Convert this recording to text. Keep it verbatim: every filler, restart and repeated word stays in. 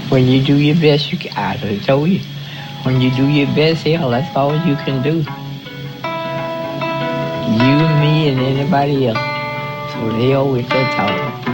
When you do your best, you can. I told you. When you do your best, hell, that's all you can do. You, me, and anybody else. So they always say talk.